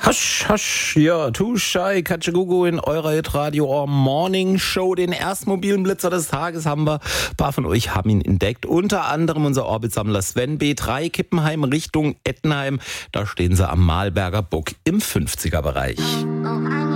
Hasch, hasch, ja, Tuschai, Katschegugu in eurer Hit-Radio Morning Show. Den ersten mobilen Blitzer des Tages haben wir. Ein paar von euch haben ihn entdeckt. Unter anderem unser Orbitsammler Sven B3, Kippenheim Richtung Ettenheim. Da stehen sie am Malberger Buck im 50er-Bereich.